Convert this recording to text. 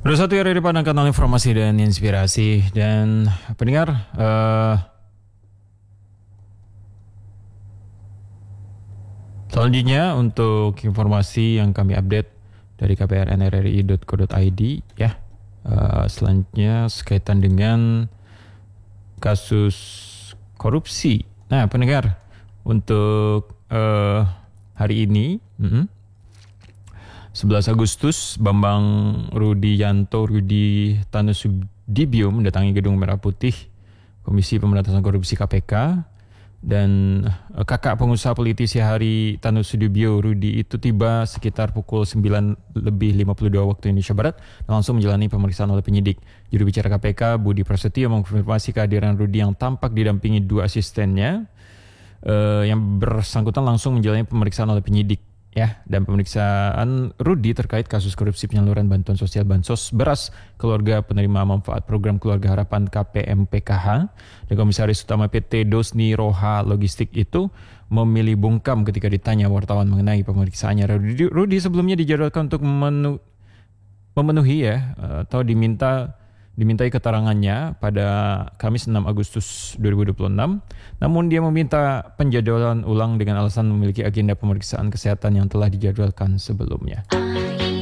Satu area dipandang kanal informasi dan inspirasi dan pendengar. Selanjutnya untuk informasi yang kami update dari kprnrri.co.id ya. Selanjutnya sekaitan dengan kasus korupsi. Nah, pendengar, untuk hari ini 11 Agustus, Bambang Rudiyanto Rudi Tanusudibio mendatangi Gedung Merah Putih Komisi Pemberantasan Korupsi KPK, dan kakak pengusaha politisi Hari Tanusudibio Rudi itu tiba sekitar pukul 9:52 waktu Indonesia Barat dan langsung menjalani pemeriksaan oleh penyidik. Juru bicara KPK Budi Prasetyo mengkonfirmasi kehadiran Rudi yang tampak didampingi dua asistennya. Yang bersangkutan langsung menjalani pemeriksaan oleh penyidik. Ya, dan pemeriksaan Rudi terkait kasus korupsi penyaluran bantuan sosial bansos beras keluarga penerima manfaat program Keluarga Harapan KPMPKH, dan Komisaris Utama PT Dosni Roha Logistik itu memilih bungkam ketika ditanya wartawan mengenai pemeriksaannya. Rudi sebelumnya dijadwalkan untuk memenuhi atau dimintai keterangannya pada Kamis 6 Agustus 2026. Namun dia meminta penjadwalan ulang dengan alasan memiliki agenda pemeriksaan kesehatan yang telah dijadwalkan sebelumnya.